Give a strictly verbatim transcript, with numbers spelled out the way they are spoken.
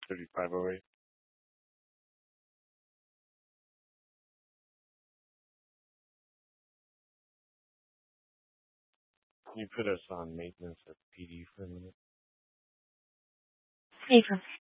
thirty-five oh eight. Can you put us on maintenance at P D for a minute? April.